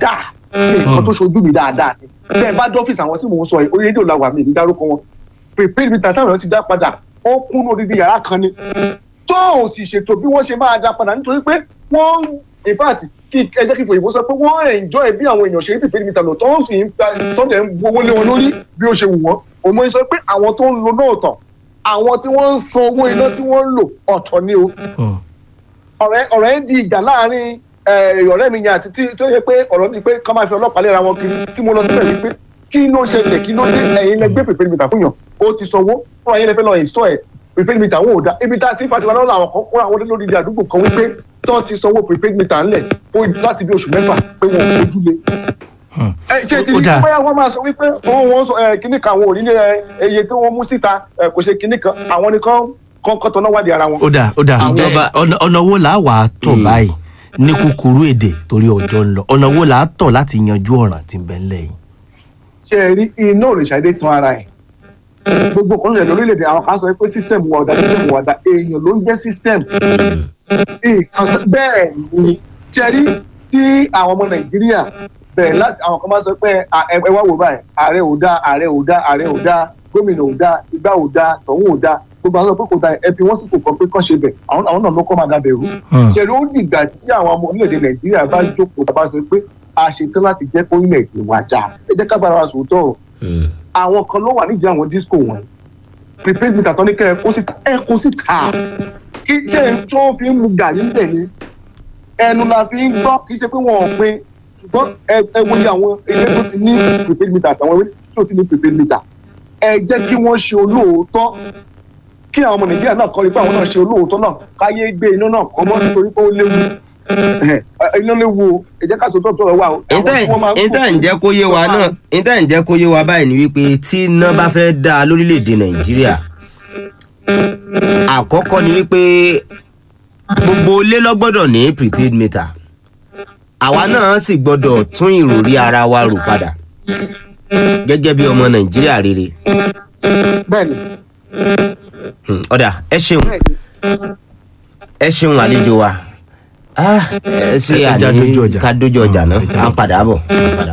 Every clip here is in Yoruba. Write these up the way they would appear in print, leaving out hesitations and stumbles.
dáadáa nǹkan tó ṣojú mi dáadáa ni bẹ́ẹ̀ bá dọ́fíìsì àwọn tí mò ń sọ yìí orí rédíò làwà mi ní dárúkọ wọn prepaid meter táwọn ti dá padà ó kún odidi yàrá kan ni tó ò sì ṣètò bí wọ́n ṣe máa dá padà nítorí pé wọ́n in fact kí ẹ jẹ́ kí fòyìnbó sọ pé wọ́n enjoy bí àwọn èèyàn ṣe rí prepaid meter lò tó ń sì ń tọ́jà ń gbowó lé wọn lórí bí ó ṣe wù wọ́n òun mo sọ pé àwọn tó ń lo náà tán àwọn tí wọ́n ń san owó iná tí wọ́n ń lò ọ̀tọ̀ ni o ọ̀rẹ́ ń di ìjà láàárín ọ̀rẹ́ mi yẹn àti tó yẹ pé ọ̀rọ̀ ni pé kọ́ máa fi ọlọ́pàá léra wọn kiri tí mo lọ síbẹ̀ ni pé kí ló ṣẹlẹ̀ kí ló dé ẹ̀yin lẹ gbé prepaid meter fún yàn ó ti sanwó fún ayé lẹ́fẹ́ lọ install ẹ̀ prepaid meter wọn ò dá ibi tá a ti fàtìwá lọ́wọ́ àwọn kan kóra àwọn lórí àdúgbò kan wípé tó ti sanwó prepaid meter ńlẹ̀ láti bí oṣù mẹ́fà pé wọn ò fojú lé. ṣé ti ní bóyá wọ́n máa sọ wípé wọ́n sọ kinní kan àwọn òní iye tí wọ́n mú síta kò ṣe kinní kan àwọn nìkan kọ́ tọ́ná wádìí ara wọn. ó dà ìjọba ọ̀nà wo là wà á tọ̀ báyìí ní kúkúrú èdè torí ọjọ́ ń lọ ọ̀nà wo là á tọ̀ láti yanjú ọ̀ràn tí ń bẹ ńlẹ̀ yìí. ṣé ẹ rí iná òrìṣàdé tan ara ẹ̀ gbogbo kan lè lórílẹ̀‐èdè àwọn kan sọ pé system wà ọ̀dà èèyàn ló ń jẹ́ system bẹ́ẹ̀ ni ṣe rí tí àwọn ọmọ nàìjíríà bẹ̀rẹ̀ láti àwọn kan máa sọ pé ẹ wá wò báyìí ààrẹ ò dá gómìnà ò dá igbá ò dá tọ̀hún ò dá gbogbo àwọn ọ̀pẹ́ kò dá ẹbí wọ́n sì kò kàn pé kàn ṣe bẹ̀ àwọn náà ló kọ́ máa dábẹ̀rù ṣe rí ó dìgbà tí àwọn ọmọ orílẹ̀-èdè nàìjíríà bá jókòó tá a bá sọ pé a ṣetán láti jẹ́ kó orílẹ̀-èdè wa já ẹ jẹ́ ká bára wa sòótọ́ àwọn kan ló wà nídìí àwọn disco wọn prepaid meter tó ní kẹ́ ẹ kó síta kí ṣe tó fi ń mu gàrí ńbẹ̀ ni ẹnu la fi ń gbọ́ kì í ṣe pé wọn ò pin ṣùgbọ́n ẹ wo àwọn ilé tó ti ní prepaid meter àtàwọn ilé tó ti ní prepaid meter ẹ jẹ́ kí wọ́n ṣe olóòótọ́ kí àwọn ọmọ nàìjíríà náà kọ́ rí pé àwọn náà ṣe olóòótọ́ náà káyé gbé iná náà kọ́ mọ́ nítorí pé ó léwu iná léwu o ẹ jẹ́ ká sọ́tọ̀ tó rẹ̀ wá o. ìtẹ́ ǹjẹ́ kó yé wa náà ìtẹ́ ǹjẹ́ kó yé wa báyìí ni wípé tí iná bá fẹ́ dá lórílẹ̀‐èdè nàìjíríà àkọ́kọ́ ni wípé gbogbo ilé ló gbọ́dọ̀ ní prepaid meter àwa náà sì gbọ́dọ̀ tún ìròrí ara wa rò padà gẹ́gẹ́ bí ọmọ nàìjíríà rere. bẹ́ẹ̀ni. ọ̀dà ẹ ṣeun àlejò wa ṣe àní ká dójú ọjà náà à ń padà bọ̀.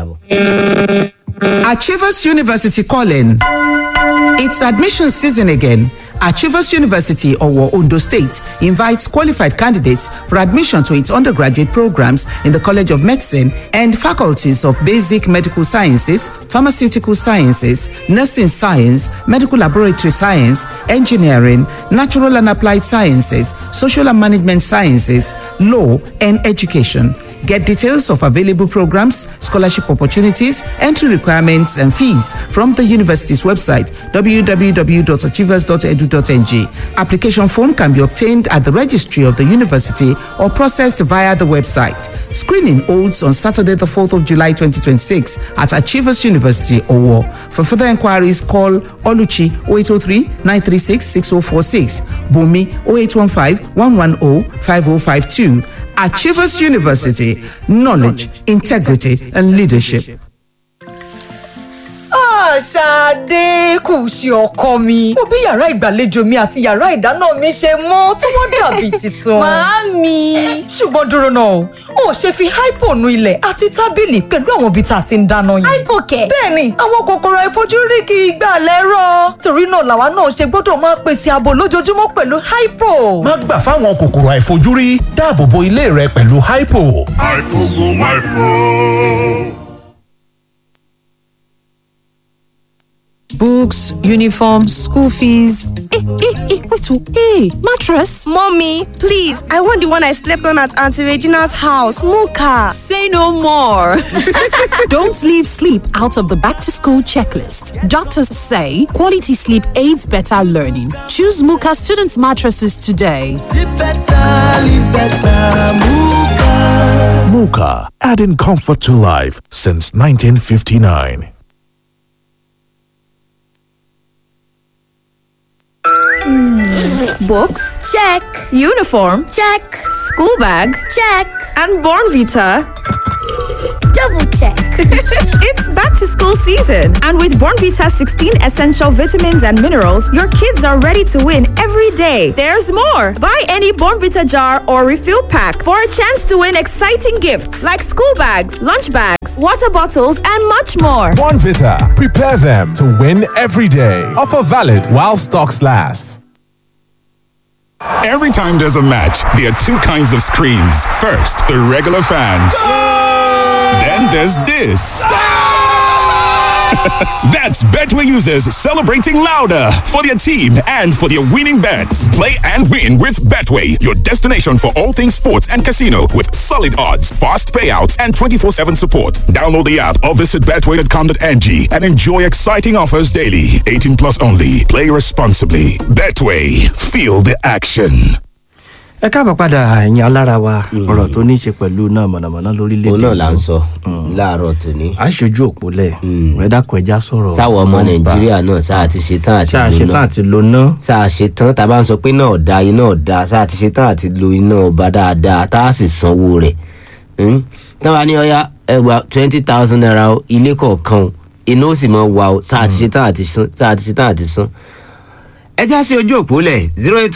Achievers University calling. It's admission season again. Achievers University, Owo, Ondo State, invites qualified candidates for admission to its undergraduate programs in the College of Medicine and faculties of Basic Medical Sciences, Pharmaceutical Sciences, Nursing Science, Medical Laboratory Science, Engineering, Natural and Applied Sciences, Social and Management Sciences, Law, and Education. Get details of available programs, scholarship opportunities, entry requirements, and fees from the university's website, www.achievers.edu.ng. Application form can be obtained at the registry of the university or processed via the website. Screening holds on Saturday, the 4th of July 2026 at Achievers University, Owo. For further inquiries, call Oluchi 0803 936 6046, Bumi 0815 110 5052. Achievers University, knowledge, integrity, and leadership. Ṣadé kù sí ọkọ mi. Mo bí yàrá ìgbàlejò mi àti yàrá ìdáná mi ṣe mọ́ tí wọ́n dàbí tuntun. Màámi. Ṣùgbọ́n dúró náà, o ò ṣe fi hypo nu ilẹ̀ àti tábìlì pẹ̀lú àwọn ibi tá a ti ń dáná yẹn. Hypo kẹ̀. Bẹ́ẹ̀ni, àwọn kòkòrò àìfojúrí kì í gbà lẹ́rọ̀. Torí náà làwa náà ṣe gbọ́dọ̀ máa pèsè ààbò lójoojúmọ́ pẹ̀lú hypo. Má gbà fáwọn kòkòrò àìfojúrí, dáàbò bo ilé rẹ pẹ̀lú hypo. Hypo go hypo. Books, uniform, school fees. Wait, mattress? Mommy, please, I want the one I slept on at Auntie Regina's house, Muka. Say no more. Don't leave sleep out of the back-to-school checklist. Doctors say quality sleep aids better learning. Choose Muka students' mattresses today. Sleep better, live better, Muka. Muka, adding comfort to life since 1959. Books? Check. Uniform? Check. School bag? Check. And Born Vita? Double check. It's back to school season. And with Born Vita 16 essential vitamins and minerals, your kids are ready to win every day. There's more. Buy any Born Vita jar or refill pack for a chance to win exciting gifts like school bags, lunch bags, water bottles, and much more. Bonvita. Prepare them to win every day. Offer valid while stocks last. Every time there's a match, there are two kinds of screams. First, the regular fans. Then there's this. That's Betway users celebrating louder for their team and for their winning bets. Play and win with Betway, your destination for all things sports and casino with solid odds, fast payouts, and 24/7 support. Download the app or visit betway.com.ng and enjoy exciting offers daily. 18 plus only. Play responsibly. Betway. Feel the action. ẹ káàbọ̀ padà ẹ̀yin alára wa ọ̀rọ̀ tó ní í ṣe pẹ̀lú náà mọ̀nàmọ́ná lórílẹ̀‐èdè òun náà là ń sọ láàárọ̀ tòní. aṣojú òpólẹ̀ ẹ̀dàkọ̀ ẹja sọ̀rọ̀. sáwọn ọmọ nàìjíríà náà sáà ti ṣetán àti lo náà. sáà ṣetán tá a bá ń sọ pé náà ọ̀dà iná ọ̀dà sáà ti ṣetán àti lo iná ọba dáadáa tá a sì sanwó rẹ̀. táwa ní ọ̀yá ẹgbà 20,000 naira ilé kọ̀ọ̀kan iná ó sì mọ̀ wà ó sáà ti ṣetán àti san. ẹ já sí ojú òpólẹ̀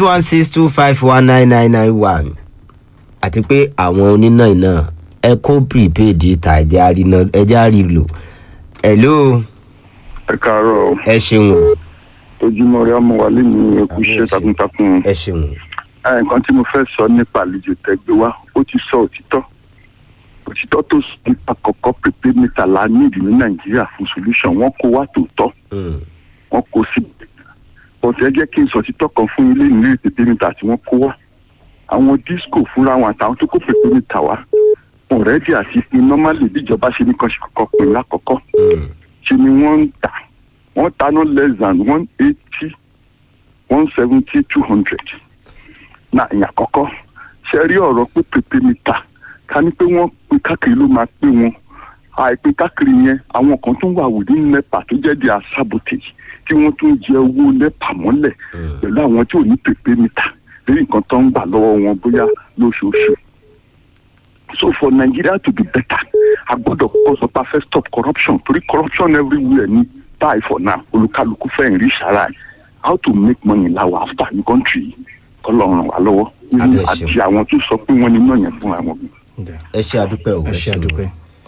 08162519991 àti pé àwọn oníná iná ẹ kó prepaid ìta ẹjẹ́ àrí lò. hello. ẹ káàárọ̀. ẹ ṣeun o. ojúmọ́ rẹ ọmọ wa lè ní ẹkú iṣẹ́ takuntakun. ẹ ṣeun. nǹkan tí mo fẹ́ sọ nípa àlejò tẹ́gbẹ́ wa ó ti sọ òtítọ́ tó sọ nípa kọ̀ọ̀kan prepaid meter la nídìí ní nàìjíríà fún solution wọ́n kó wá tòótọ́ wọ́n kó sí ọ̀sẹ̀ jẹ́ kí n sọ títọ́ kan fún ilé ìlú prepaid meter tí wọ́n kó wá àwọn disco fúnra wọn àtàwọn tó kó prepaid meter wá ọ̀rẹ́dì àti pin normally bíjọba ṣe ní kan ṣe kọ́kọ́ pin lákọ̀ọ́kọ́ ṣe ni wọ́n ń tà wọ́n ta no less than 180 170 200 na ìyẹn àkọ́kọ́ ṣe rí ọ̀rọ̀ pé prepaid meter ká ní pé wọ́n pin káàkiri ló máa pé wọn àìpín káàkiri yẹn àwọn kan tó wà within NEPA tó jẹ́ di sabotage tí wọ́n tún jẹ owó NEPA mọ́lẹ̀ pẹ̀lú àwọn tí ò ní prepaid meter lórí nǹkan tó ń gbà lọ́wọ́ wọn bóyá lóṣooṣù. So for Nigeria to be better a gbọ́dọ̀ kọ́ sọ pé first stop corruption torí corruption everywhere ní báyìí for now olúkálùkù fẹ́ẹ̀ rí ṣàrà how to make money láwa after the country kọ́lọ̀ ràn wá lọ́wọ́ àti àwọn tó sọ pé wọ́n ní náà yẹn fún àwọn. ẹ ṣe àdúpẹ́ o. ẹ ṣe àdúpẹ́.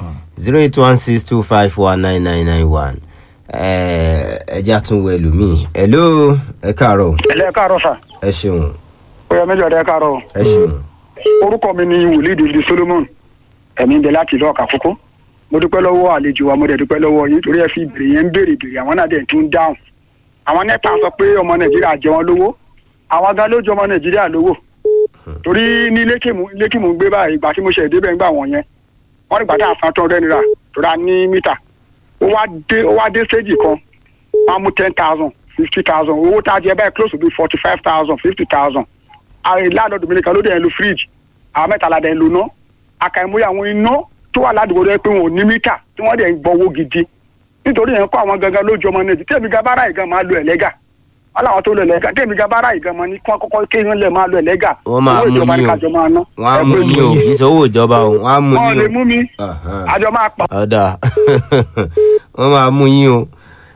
08162519991 ẹjá tún wọ ẹlòmíì. hello ẹ káàárọ̀. ẹ káàárọ̀ sà. ẹ ṣeun. ọyọ mẹjọ ẹ káàárọ̀. ẹ ṣeun. orúkọ mi ni wòlíì david solomon ẹ̀mí ń bẹ láti ìlú ọ̀kà kókó mo dúpẹ́ lọ́wọ́ àlejò wa mo dẹ̀ dúpẹ́ lọ́wọ́ yín torí ẹ fi ìbèrè yẹn ń béèrè àwọn náà dẹ̀ tún dáhùn. àwọn NEPA sọ pé ọmọ nàìjíríà jẹ wọn lówó àwọn gan ló jẹ ọmọ nàìjíríà lówó torí ní lẹ́kìmù gbé báyìí ìgbà tí mo ṣe ìdébẹ̀ ń gbà wọ̀n yẹn wọ́n nígbà tá a san 200 naira tó ra ní mítà ó wá dé stage kan wọ́n mú 10,000 50,000 owó tá a jẹ báyìí close to be 45,000 50,000 láàdọ̀ dominica ló dẹ̀ ń lo fridge àwọn mẹ́tàlá dẹ̀ ń lo ná àkàìmọye àwọn iná tó wà ládùúgbò rẹ pé wọn ò ní mítà tí wọ́n dẹ̀ ń gbọ́wọ́ gidi nítorí yẹn kọ́ àwọn gangan lójú ọmọ náà tẹ̀mí gabara ìgan máa lo ẹ̀lẹ́gà aláwọ̀ tó lo ẹ̀lẹ́gà tẹ̀mí gabara ìgan máa ní kí wọ́n kọ́kọ́ kéwọn lẹ̀ máa lo ẹ̀lẹ́gà wọ́n máa mú yín o wọ́n á mú yín o kì í sọ owó ìjọba o wọ́n á mú yín o wọ́n lè mú mi àjọ máa pa. ọ̀dà wọ́n máa mú yín o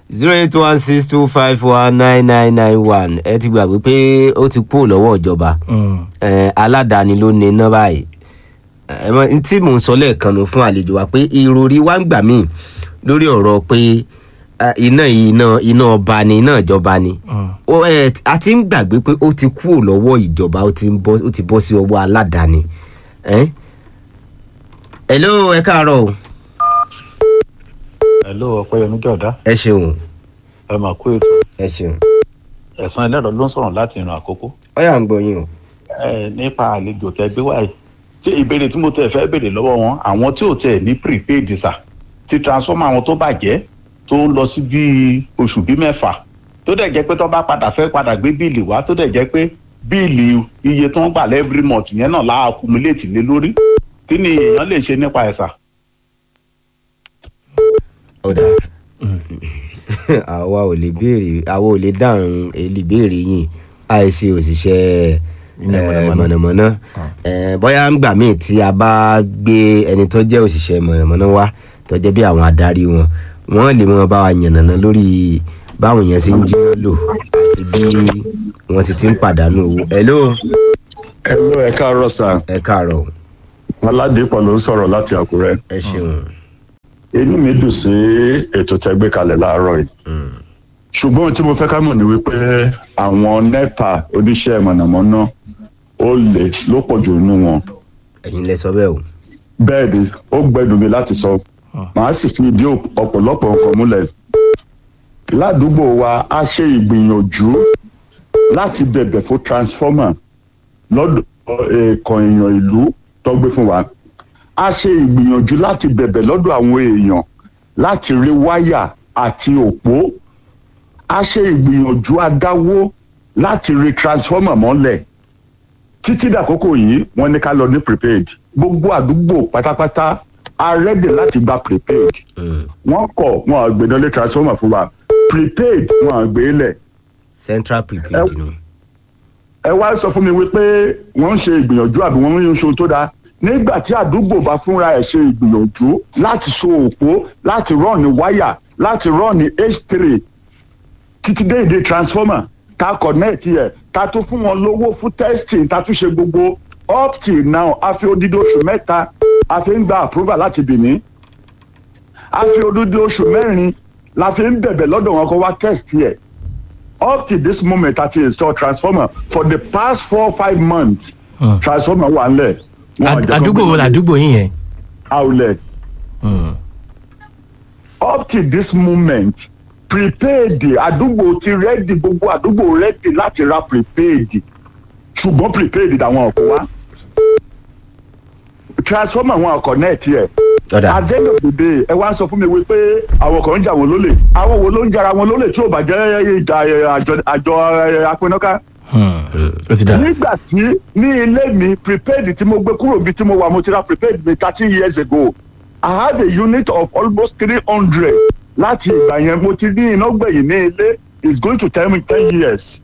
08162519991 ẹ ti gbàgbé pé ó ti kúrò lọ́wọ́ ìjọba aládàáni ló ní iná báyìí tí mò ń sọ lẹ́ẹ̀kan nù fún àlejò wa pé ìròrí wa ń gbà míì lórí ọ̀rọ̀ pé iná ọba ni iná ìjọba ni a ti ń gbàgbé pé ó ti kúrò lọ́wọ́ ìjọba ó ti bọ́ sí ọwọ́ aládàáni. hello ẹ káàárọ̀ o. hello ọpẹ́yẹmí jọ̀dá. ẹ ṣeun. ẹ mà kú ètò. ẹ ṣeun. ẹ̀sán ẹlẹ́rọ ló ń sọ̀rọ̀ láti ìran àkókò. ọ̀yà ń gbọ́ yín o. nípa àlejò tẹ gbé wáyé tí ìbéèrè tí mo tẹ fẹ́ béèrè lọ́wọ́ wọn àwọn tí ò tẹ̀ ní prepaid sà ti transformer àwọn tó bàjẹ́ tó ń lọ sí bíi oṣù bíi 6 tó dẹ̀ jẹ́ pé tó bá fẹ́ padà gbé bíìlì wá tó dẹ̀ jẹ́ pé bíìlì iye tó ń gbà every month yẹn náà láà accumulate lé lórí kí ni èèyàn lè ṣe nípa ẹ̀ sà. ọ̀dà àwa ò lè dáhùn èlì béèrè yìí àìṣe òṣìṣẹ́ mọ̀nàmọ́ná bóyá ń gbà míì tí a bá gbé ẹni tó jẹ́ òṣìṣẹ́ mọ̀nàmọ́ná wá tó jẹ́ bí àwọn adarí wọ́n lè mọ́ bá wa yànnàná lórí báwọn yẹn ṣe ń jiná lò àti bí wọ́n ti ń pàdánù owó. hello ẹ káàárọ̀ sà. ẹ káàárọ̀. aládépọ̀ ló ń sọ̀rọ̀ láti àkúrẹ́. ẹ ṣeun. inú mi dùn sí ètò tẹ́ gbé kalẹ̀ láàárọ̀ yìí ṣùgbọ́n ohun tí mo fẹ́ ká mọ̀ ni wípé àwọn nepa oníṣẹ́ mọ̀nàmọ́ná ó lè ló pọ̀ jù nínú wọn. ẹ̀yin lẹ sọ bẹ́ẹ̀ o. bẹ́ẹ̀ ni ó gbẹ́dùn mi láti sọ màá sì fi ìdí ọ̀pọ̀lọpọ̀ nǹkan múlẹ̀. ládùúgbò wa a ṣe ìgbìyànjú láti bẹ̀bẹ̀ fún transformer lọ́dọ̀ ẹ̀ẹ̀kan èèyàn ìlú tó gbé fún wa. a ṣe ìgbìyànjú láti bẹ̀bẹ̀ lọ́dọ̀ àwọn èèyàn láti rí wáyà àti òpó. a ṣe ìgbìyànjú adáwó láti rí transformer mọ́lẹ̀. títí dàkókò yìí wọ́n ní ká lọ ní prepaid. gbogbo àdúgbò pátápátá a rẹ́dẹ̀ láti gba prepaid. wọ́n kọ̀ wọ́n àgbẹ̀dọ́lé transformer fún wa. prepaid wọ́n àgbẹ̀ lẹ̀. central prepaid nù. ẹ wá sọ fún mi wípé wọ́n ń ṣe ìgbìyànjú àbí wọ́n ń ṣe ohun tó dáa. nígbà tí àdúgbò bá fúnra ẹ̀ ṣe ìgbìyànjú láti so òpó láti rọ́ọ̀nì wáyà láti rọ́ọ̀nì h3 títí dé ìdí transformer ta connect yẹ ta tún fún wọn lówó fún testing ta tún ṣe gbogbo up till now a fi odidi oṣù mẹ́ta a fi ń gba approval láti Benin a fi odidi oṣù mẹ́rin la fi ń bẹ̀bẹ̀ lọ́dọ̀ wọn kó wá test yẹ up till this moment a ti install transformer for the past 4-5 months transformer wà nílẹ̀. àdúgbò wo làdúgbò yín yẹn. outlet. up till this moment prepaid àdúgbò ti rẹ́dì gbogbo àdúgbò rẹ́dì láti ra prepaid ṣùgbọ́n prepaid làwọn ọkọ̀ wá transformer wọn ọkọ̀ net yẹ at the end of the day ẹ wá sọ fún mi wípé àwọn kan ń jà wọn lólè àwọn wo ló ń jara wọn lólè tí ò bá jẹ́ àjọ apẹnọká. nígbà tí ní ilé mi prepaid tí mo gbé kúrò bí tí mo wà mo ti ra prepaid mi 13 years ago I had a unit of almost 300. láti ìgbà yẹn mo ti ní iná gbẹ̀yìn ní ilé is going to 10 years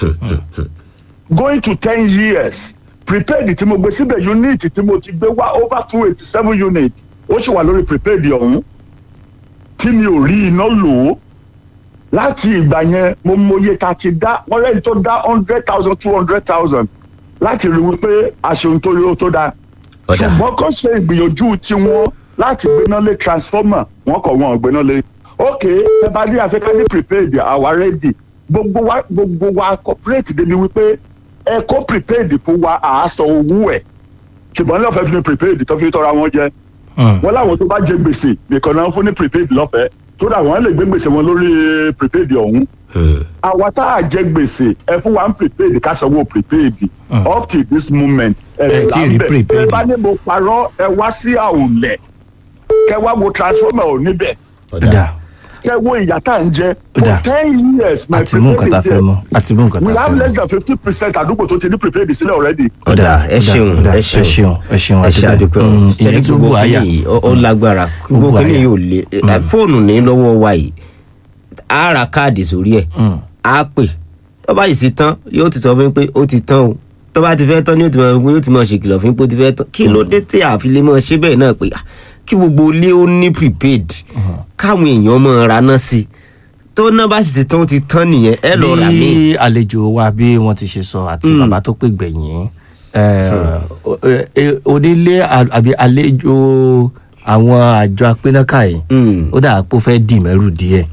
going to 10 years prepaid tí mo gbé síbẹ̀ unit tí mo ti gbé wá over 287 unit ó sì wà lórí prepaid ọ̀hún tí mi ò rí iná lò ó láti ìgbà yẹn mo mọye ta ti dá wọ́n rẹ́ni tó dá 100,000 200,000 láti rí wípé aṣeun tó yóò tó dá ṣùgbọ́n kò ṣe ìgbìyànjú tiwọn láti gbéná lé transformer wọn kọ̀ wọn gbéná lé ok ẹ bá ní àfikà ní prepaid àwa ready gbogbo wa corporate débi wípé ẹ kó prepaid fún wa àásọ owó ẹ ṣùgbọ́n ní ọ̀fẹ́ fún ní prepaid tó fi tọ́ra wọn jẹ wọn láwọn tó bá jẹ gbèsè nìkan náà fún ní prepaid lọ́fẹ̀ẹ́ tó dà wọ́n lè gbé gbèsè wọn lórí prepaid ọ̀hún àwa tá a jẹ gbèsè ẹ fún wa ń prepaid ká sanwó prepaid up to this moment ẹ ẹ bá ní mo parọ́ ẹ wá sí àwùlẹ̀ kẹ wá wo transformer ò níbẹ̀ kẹ wo ìyá tá à ń jẹ for 10 years my prepaid dey we have less than 50% àdúgbò tó ti ní prepaid sílẹ̀ already. ọ̀dà ẹ ṣeun ẹ ṣe àdúpẹ́ ṣẹlẹ̀ gbogbo kìíní ó lágbára gbogbo kìíní yóò lé fóònù ní lọ́wọ́ wa yìí á ra káàdì sórí ẹ̀ á pè tó bá yìí sí tán yóò ti sọ fún mi pé ó ti tán o tó bá ti fẹ́ tán ni yóò ti mọ̀ ṣèkìlọ̀ fún mi pé ó ti fẹ́ tán kí ló dé tí àfi lè mọ̀ ṣe bẹ́ẹ̀ náà pé kí gbogbo ilé ó ní prepaid káwọn èèyàn mọ̀ raná sí i tó ná bá sì ti tán nìyẹn ẹ lọ rà mí. bí àlejò wa bí wọ́n ti ṣe sọ àti bàbá tó pè gbẹ̀yìn onílé àbí àlejò àwọn àjọ apínnáká yìí ó dà pé ó fẹ́ dì mẹ́rù díẹ̀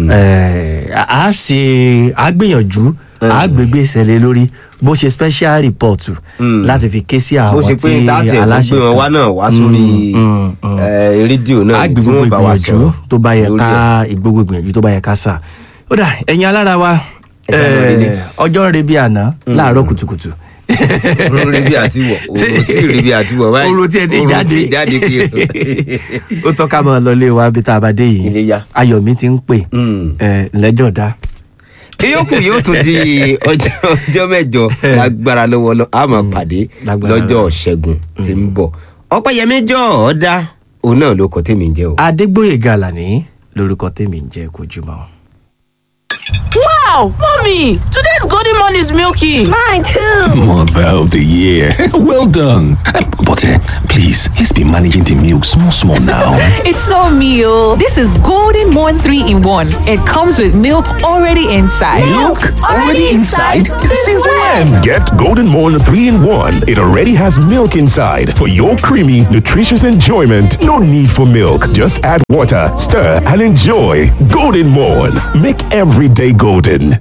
a gbìyànjú a gbégbé ìṣẹ̀lẹ̀ lórí bó ṣe special report láti fi ké sí àwọn tí aláṣẹ kan wá náà wá sórí rédíò náà tí wọ́n bá wa sọ̀rọ̀ tó bá yẹ ká ìgbógun ìgbìyànjú tó bá yẹ ká sà ó dà ẹ̀yin alára wa ọjọ́ ń re bí àná láàárọ̀ kùtùkùtù oró rí bí àti wọ̀ oró tí rí bí àti wọ̀ báyìí oró tí ẹ ti jáde kí ó tọ́ka mọ́ lọlé wa bí tá a bá dé yìí ayọ̀ mi ti ń pè lẹ́jọ́ dá. ìyókù yóò tún di ọjọ́ mẹ́jọ lágbára lọ́wọ́ a máa pàdé lọ́jọ́ ṣẹ́gun tí ń bọ̀ ọpẹ́yẹmí jọ ọ̀dá òun náà ló kọ tèmi ń jẹ́ o. adégbòyèga Àlàní lórúkọ tèmi ń jẹ́ Kojúmọ́. Wow, mommy, today's golden morning one is milky. Mine too. Mother of the year. Well done. But please, let's be managing the milk small now. It's not meal. This is Golden Morn 3-in-1. It comes with milk already inside. Milk already inside? Since when? Get Golden Morn 3-in-1. It already has milk inside for your creamy, nutritious enjoyment. No need for milk. Just add water, stir, and enjoy. Golden Morn. Make every day golden.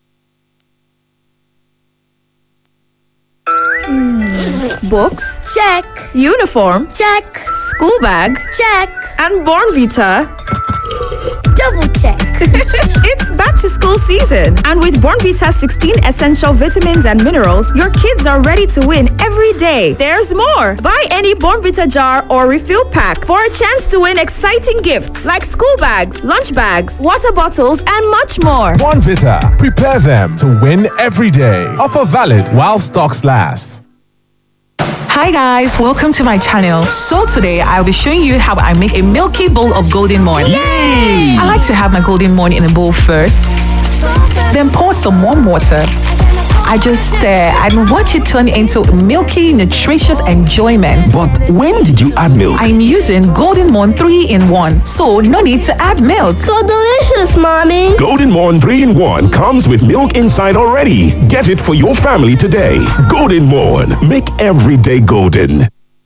Books? Check. Uniform? Check. School bag? Check. And Born Vita? Double check. It's back to school season. And with Born Vita's 16 essential vitamins and minerals, your kids are ready to win every day. There's more. Buy any Born Vita jar or refill pack for a chance to win exciting gifts like school bags, lunch bags, water bottles, and much more. Born Vita. Prepare them to win every day. Offer valid while stocks last. Hi guys, welcome to my channel. So today I'll be showing you how I make a milky bowl of Golden Morn. Yay! I like to have my Golden Morn in a bowl first, then pour some warm water. I just stir and watch it turn into milky, nutritious enjoyment. But when did you add milk? I'm using Golden Morn 3-in-1, so no need to add milk. So delicious, Mommy. Golden Morn 3-in-1 comes with milk inside already. Get it for your family today. Golden Morn. Make every day golden.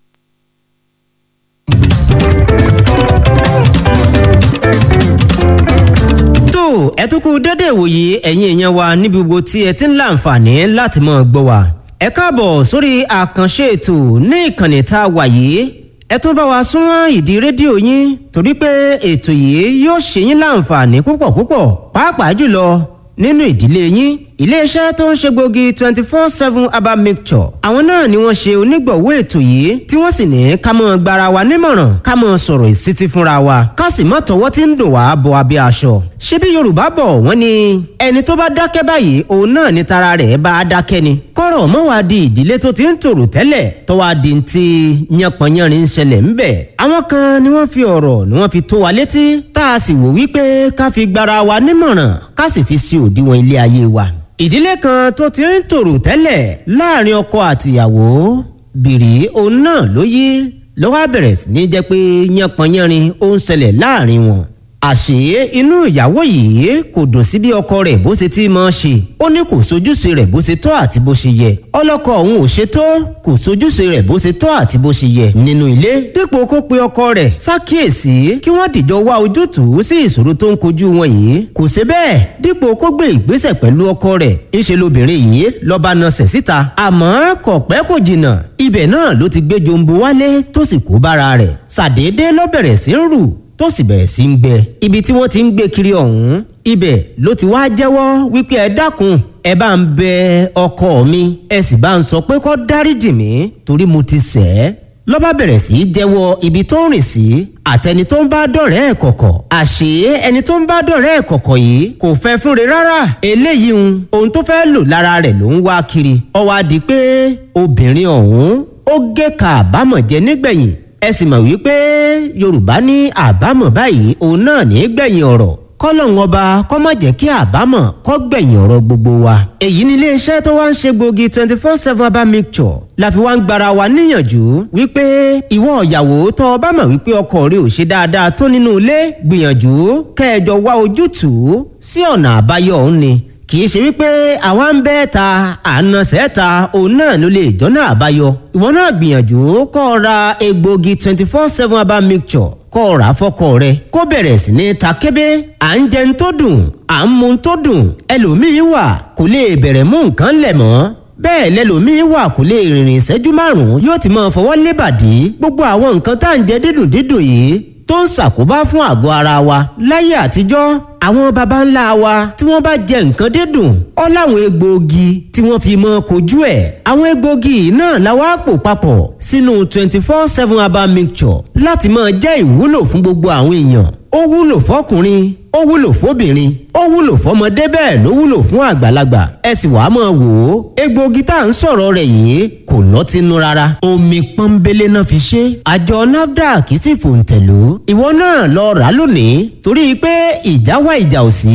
ẹ tún kú dédé ìwòyí ẹ̀yin èèyàn wa níbi gbogbo tí ẹ ti ń láǹfààní láti máa gbọ́ wa. ẹ káàbọ̀ sórí àkànṣe ètò ní ìkànnì tá a wà yìí. ẹ tún bá wa súnmọ́ ìdí rédíò yín torí pé ètò yìí yóò ṣe yín láǹfààní púpọ̀ pàápàá jùlọ nínú ìdílé yín. iléeṣẹ́ tó ń ṣe gbòógì 24/7 herbal mixture àwọn náà ni wọ́n ṣe onígbọ̀wọ́ ètò yìí tí wọ́n sì ní ká mọ́ gbara wa nímọ̀ràn ká mọ́ sọ̀rọ̀ ìsítí fúnra wa ká sì mọ́ tọwọ́ tí ń dùn wá bọ abẹ́ aṣọ. ṣé bí yorùbá bọ̀ wọ́n ní ẹni tó bá dákẹ́ báyìí òun náà ni tara rẹ̀ bá dákẹ́ ni. kọ́rọ̀ mọ́ wá di ìdílé tó ti ń tòrò tẹ́lẹ̀ tó wá di ti yánpọnyánrin ń ṣẹlẹ̀ ń bẹ̀. àwọn kan ni wọ́n fi ọ̀rọ̀ ni wọ́n fi tó wa létí tá a sì wò wípé ká fi gbara wa nímọ̀ràn ká sì fi sí òdiwọ̀n ilé ayé wa. ìdílé kan tó ti ń tòrò tẹ́lẹ̀ láàrin ọkọ àtìyàwó bìrì òun náà ló yí ló wá bẹ̀rẹ̀ sí ní jẹ́ pé yánpọnyánrin ó ń ṣẹlẹ̀ láàrin wọn. àṣé inú ìyàwó yìí kò dùn sí bí ọkọ rẹ̀ bó ṣe ti máa ṣe ó ní kò sojúṣe rẹ̀ bó ṣe tọ́ àti bó ṣe yẹ ọlọ́kọ òun ò ṣe tó kò sojúṣe rẹ̀ bó ṣe tọ́ àti bó ṣe yẹ nínú ilé dípò kó pe ọkọ rẹ̀ ṣàkíyèsí kí wọ́n dìjọ wá ojútùú sí ìṣòro tó ń kojú wọn yìí kò ṣe bẹ́ẹ̀ dípò kó gbé ìgbésẹ̀ pẹ̀lú ọkọ rẹ̀ ńṣe lobìnrin yìí lọ́ba nasẹ̀ síta àmọ́ kò pẹ́ kò jìnnà ibẹ̀ náà ló ti gbé jombo wálé tó sì kó bára rẹ̀ ṣàdédé ló bẹ̀rẹ̀ sí ń rù tó sì bẹ̀rẹ̀ sí ń gbẹ ibi tí wọ́n ti ń gbé kiri ọ̀hún ibẹ̀ ló ti wá jẹ́wọ́ wípé ẹ dákun ẹ bá ń bẹ ọkọ mi ẹ sì bá ń sọ pé kó dáríjì mí torí mo ti ṣẹ̀ ẹ́ ló bá bẹ̀rẹ̀ sí í jẹ́wọ́ ibi tó ń rìn sí àtẹni tó ń bá dọ̀rẹ́ ẹ̀ kọ̀kọ̀ àṣé ẹni tó ń bá dọ̀rẹ́ ẹ̀ kọ̀kọ̀ yìí kò fẹ́ fúnre rárá eléyìí ohun tó fẹ́ lò lára rẹ̀ ló ń wá kiri ó wá di pé obìnrin ọ̀hún ó gé ka àbámọ̀ jẹ nígbẹ̀yìn ẹ sì mọ̀ wípé yorùbá ní àbámọ̀ báyìí òun náà ní gbẹ̀yìn ọ̀rọ̀ kọ́lọ́hún ọba kó má jẹ́ kí àbámọ̀ kó gbẹ̀yìn ọ̀rọ̀ gbogbo wa. èyí ni iléeṣẹ́ tó wá ń ṣe gbòógì 24/7 herbal mixture la fi wá ń gbara wa níyànjú wípé ìwọ ìyàwó tó o bá mọ̀ wípé ọkọ rẹ ò ṣe dáadáa tó nínú ilé gbìyànjú kẹjọ wá ojútùú sí ọ̀nà àbáyọ òun ni kì í ṣe wípé àwa ń bẹ́ ta ànàṣẹ́ ta òun náà ló lè jọ́nà àbáyọ. ìwọ náà gbìyànjú kó o ra egbògi 24/7 herbal mixture kó o rà fọ́kọ rẹ kó bẹ̀rẹ̀ sí ní ta kébé à ń jẹun tó dùn à ń mu tó dùn ẹlòmíín wà kò lè bẹ̀rẹ̀ mú nǹkan lẹ̀ mọ́ bẹ́ẹ̀ lẹ́lòmíín wà kò lè rìnrìn ìṣẹ́jú márùn-ún yóò ti máa fọwọ́ lébàdí gbogbo àwọn nǹkan tá à ń jẹ dídùn dídùn yìí tó ń ṣàkóbá fún àgọ́ ara wa láyé àtijọ́ àwọn baba ńlá wa tí wọ́n bá jẹ nǹkan dídùn ó láwọn egbòogi tí wọ́n fi mọ́ kojú ẹ̀ àwọn egbòogi náà la wá pò papọ̀ sínú 24/7 herbal mixture láti máa jẹ́ ìwúlò fún gbogbo àwọn èèyàn ó wúlò fọkùnrin ó wúlò fóbìnrin ó wúlò fọmọdé bẹ́ẹ̀ ló wúlò fún àgbàlagbà ẹ sì wàá máa wò ó egbòogi tá à ń sọ̀rọ̀ rẹ̀ yìí kò lọ́tínú rárá omi pọ́nbélé náà fi ṣe àjọ NAFDAC sì fòǹtẹ̀lú ìwọ náà lọ rà lónìí torí pé ìjà wá ìjà ò sí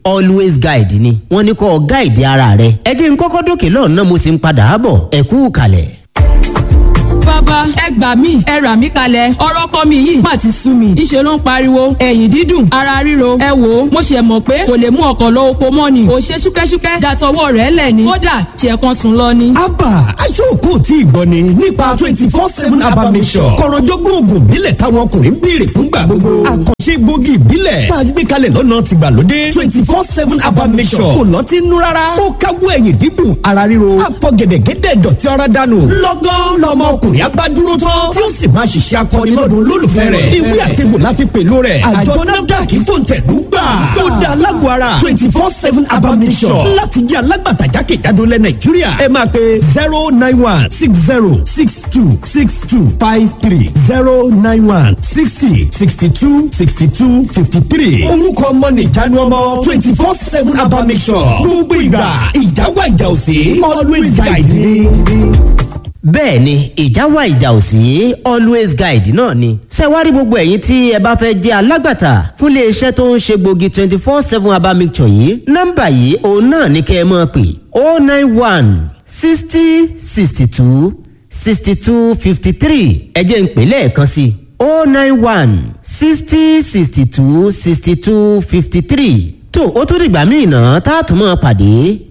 always guide ni wọ́n ní kó guide ara rẹ ẹ jẹ́ n kọ́kọ́ dókè lọ́nà mo sì ń padà bọ̀ ẹ kú kalẹ̀. bàbá ẹ gbà mí ẹ rà mí kalẹ̀ ọ̀rọ̀ kọ́ mi yìí má ti sú mi ìṣe ló ń pariwo ẹ̀yìn dídùn ara ríro ẹ wò ó mo ṣe mọ̀ pé kò lè mú ọkọ̀ lọ oko mọ́ ni ò ṣe ṣúkẹ́ṣúkẹ́ dàtọwọ́ rẹ̀ lẹ̀ ni kódà ṣe kan sùn lọ ni. abba aṣọ́kò tí ìgbọ́ ni nípa 24/7 abba mission kọ̀rọ̀jọ́gbọ́n oògùn ìbílẹ̀ táwọn ọkùnrin ń béèrè fúngbà gbogbo àkànṣe gbòógì ìbílẹ̀ tá a gbé kalẹ̀ lọ́nà tìgbàlódé 24/7 abba mission kò lọ́tí nú rárá ó káwọ́ ẹ̀yìn dídùn ara ríro àfọ̀gẹ̀dẹ̀gẹ̀dẹ̀ dọ̀tí ara dànù lọ́gán lọ́mọ ọkùnrin abádúró tán tí ó sì máa ṣiṣẹ́ akọni lọ́dún olólùfẹ́ rẹ̀ ìwé àtẹ̀gbò la fi pèlò rẹ̀ àjọ nafdac fòǹtẹ̀lú gbà ó dá alágbó ara 24/7 abamisọ̀ láti jẹ́ alágbàtà jákèjádò lẹ̀ nàìjíríà ẹ máa pe 09160626253 09160626253 orúkọ ọmọ nìjánu ọmọ 24/7 abamisọ̀ gbogbo ìgbà ìjáwá ìjà òsè always guide me. bẹ́ẹ̀ ni ìjà wà ìjà ò sí always guide náà ni. ṣé wá rí gbogbo ẹ̀yin tí ẹ bá fẹ́ jẹ́ alágbàtà fún iléeṣẹ́ tó ń ṣe gbòógì 24/7 herbal mixture yìí nọ́mbà yìí òun náà ní kẹ́ ẹ máa pè 091 60 62 62 53 ẹ jẹ́ n pè lẹ́ẹ̀kan sí 091 60 62 62 53 tó o tún dìgbà míì náà tá a tún máa pàdé